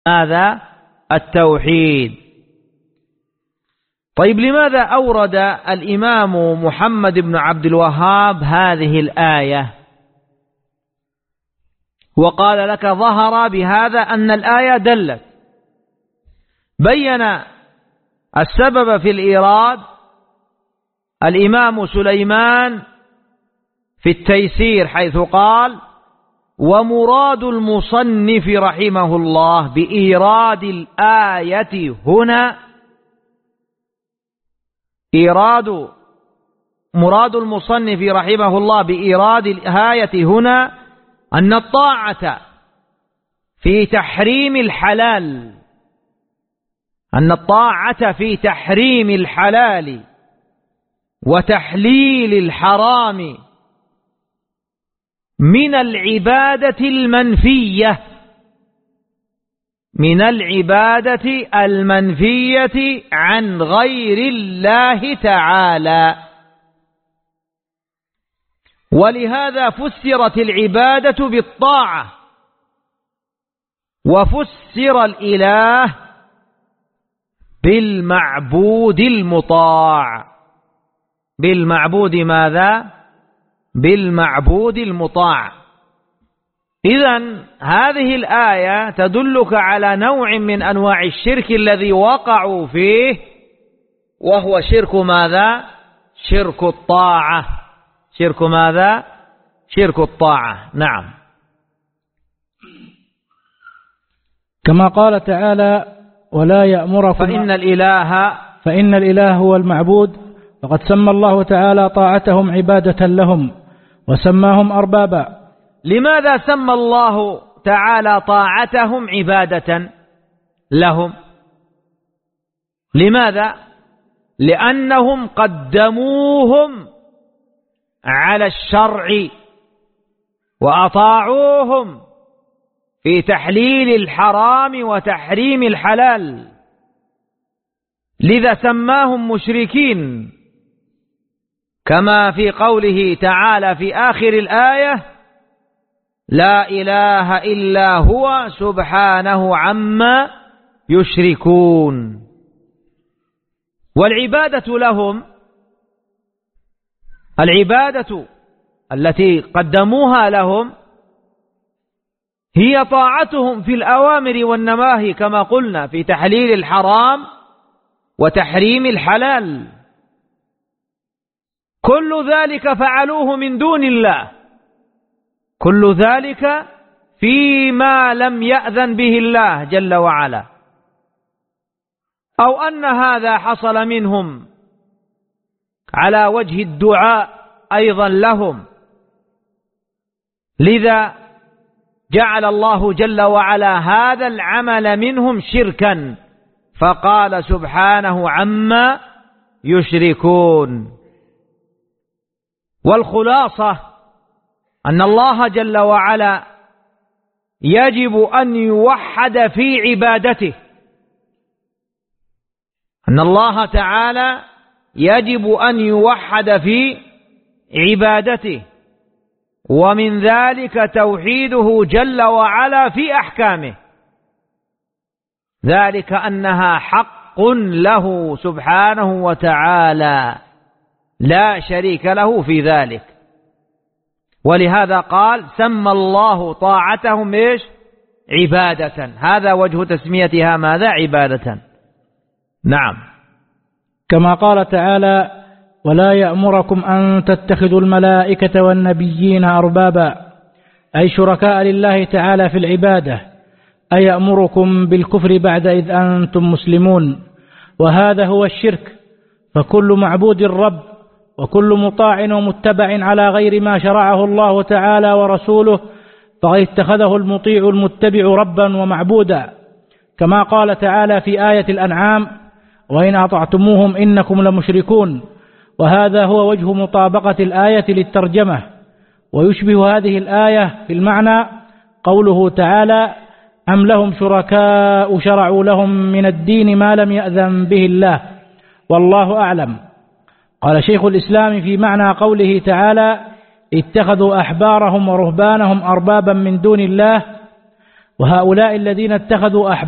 هذا التوحيد. طيب لماذا أورد الإمام محمد بن عبد الوهاب هذه الآية وقال لك ظهر بهذا أن الآية دلت؟ بين السبب في الإيراد الإمام سليمان في التيسير حيث قال: ومراد المصنف رحمه الله بإيراد الآية هنا مراد المصنف رحمه الله بإيراد الآية هنا أن الطاعة في تحريم الحلال وتحليل الحرام من العبادة المنفية عن غير الله تعالى. ولهذا فسرت العبادة بالطاعة، وفسر الإله بالمعبود المطاع. بالمعبود ماذا؟ بالمعبود المطاع. إذن هذه الآية تدلك على نوع من أنواع الشرك الذي وقعوا فيه، وهو شرك ماذا؟ شرك الطاعة. شرك ماذا؟ شرك الطاعة. نعم. كما قال تعالى: ولا يأمركم فإن الإله هو المعبود. فقد سمى الله تعالى طاعتهم عبادة لهم وسماهم أربابا. لماذا سمى الله تعالى طاعتهم عبادة لهم؟ لماذا؟ لأنهم قدموهم على الشرع وأطاعوهم في تحليل الحرام وتحريم الحلال، لذا سماهم مشركين، كما في قوله تعالى في آخر الآية: لا إله إلا هو سبحانه عما يشركون. والعبادة لهم، العبادة التي قدموها لهم هي طاعتهم في الأوامر والنواهي، كما قلنا في تحليل الحرام وتحريم الحلال. كل ذلك فعلوه من دون الله، كل ذلك فيما لم يأذن به الله جل وعلا، أو أن هذا حصل منهم على وجه الدعاء أيضا لهم، لذا جعل الله جل وعلا هذا العمل منهم شركا، فقال سبحانه عما يشركون. والخلاصة أن الله جل وعلا يجب أن يوحد في عبادته، أن الله تعالى يجب أن يوحد في عبادته، ومن ذلك توحيده جل وعلا في أحكامه، ذلك أنها حق له سبحانه وتعالى لا شريك له في ذلك. ولهذا قال سمى الله طاعتهم إيش؟ عبادة. هذا وجه تسميتها ماذا؟ عبادة. نعم. كما قال تعالى: ولا يأمركم أن تتخذوا الملائكة والنبيين أربابا، أي شركاء لله تعالى في العبادة، أي يأمركم بالكفر بعد إذ أنتم مسلمون، وهذا هو الشرك. فكل معبود رب وكل مطاع ومتبع على غير ما شرعه الله تعالى ورسوله فقد اتخذه المطيع المتبع ربا ومعبودا، كما قال تعالى في آية الأنعام: وإن أطعتموهم إنكم لمشركون. وهذا هو وجه مطابقة الآية للترجمة. ويشبه هذه الآية في المعنى قوله تعالى: أم لهم شركاء شرعوا لهم من الدين ما لم يأذن به الله والله أعلم. قال شيخ الإسلام في معنى قوله تعالى: اتخذوا أحبارهم ورهبانهم أربابا من دون الله، وهؤلاء الذين اتخذوا